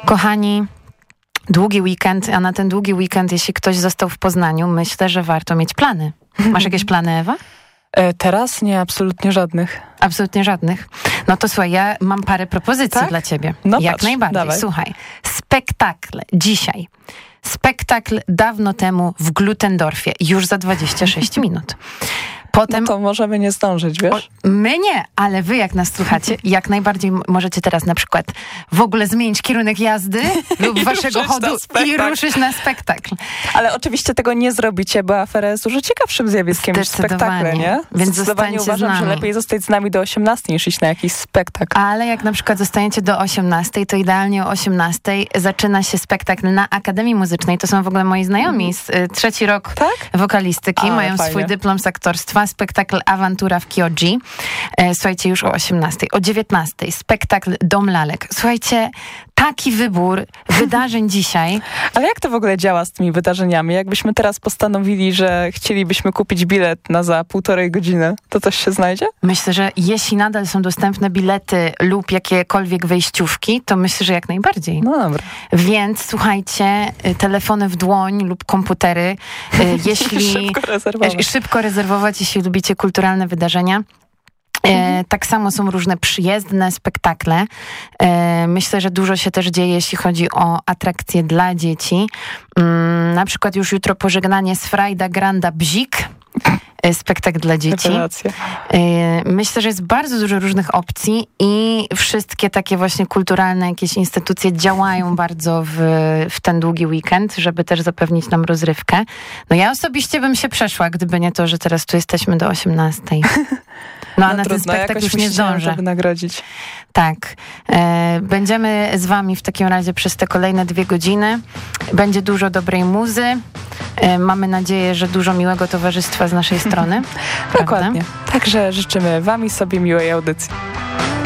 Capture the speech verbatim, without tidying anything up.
Kochani, długi weekend, a na ten długi weekend, jeśli ktoś został w Poznaniu, myślę, że warto mieć plany. Masz jakieś plany, Ewa? E, teraz nie, absolutnie żadnych. Absolutnie żadnych. No to słuchaj, ja mam parę propozycji tak? dla ciebie. No Jak patrz, najbardziej. dawaj. Słuchaj, spektakl dzisiaj. Spektakl dawno temu w Glutendorfie, już za dwadzieścia sześć minut. Potem, no to możemy nie zdążyć, wiesz? O, my nie, ale wy jak nas słuchacie, jak najbardziej możecie teraz na przykład w ogóle zmienić kierunek jazdy lub waszego chodu i ruszyć na spektakl. Ale oczywiście tego nie zrobicie, bo afera jest dużo ciekawszym zjawiskiem niż spektakle, nie? Więc Zdecydowanie zostańcie uważam, z nami. że lepiej zostać z nami do osiemnastej niż iść na jakiś spektakl. Ale jak na przykład zostaniecie do osiemnastej, to idealnie o osiemnastej zaczyna się spektakl na Akademii Muzycznej. To są w ogóle moi znajomi z y, trzeci rok tak? wokalistyki. Ale mają fajnie. swój dyplom z aktorstwa. Spektakl Awantura w Kioji. E, słuchajcie, już o osiemnastej. O dziewiętnastej spektakl Dom Lalek. Słuchajcie, taki wybór wydarzeń dzisiaj. Ale jak to w ogóle działa z tymi wydarzeniami? Jakbyśmy teraz postanowili, że chcielibyśmy kupić bilet na za półtorej godziny, to coś się znajdzie? Myślę, że jeśli nadal są dostępne bilety lub jakiekolwiek wejściówki, to myślę, że jak najbardziej. No dobra. Więc słuchajcie, y, telefony w dłoń lub komputery, y, jeśli... Szybko rezerwować. y, Szybko rezerwować, jeśli lubicie kulturalne wydarzenia. E, tak samo są różne przyjezdne spektakle. E, myślę, że dużo się też dzieje, jeśli chodzi o atrakcje dla dzieci. Mm, na przykład już jutro pożegnanie z Frajda Granda Bzik. E, spektakl dla dzieci. Rewelacja. E, myślę, że jest bardzo dużo różnych opcji i wszystkie takie właśnie kulturalne jakieś instytucje działają bardzo w, w ten długi weekend, żeby też zapewnić nam rozrywkę. No ja osobiście bym się przeszła, gdyby nie to, że teraz tu jesteśmy do osiemnastej. No a No na trudno, ten spektakl już nie zdążę. to wynagrodzić. Tak. E, będziemy z wami w takim razie przez te kolejne dwie godziny. Będzie dużo dobrej muzy. E, mamy nadzieję, że dużo miłego towarzystwa z naszej strony. Dokładnie. Także życzymy wam i sobie miłej audycji.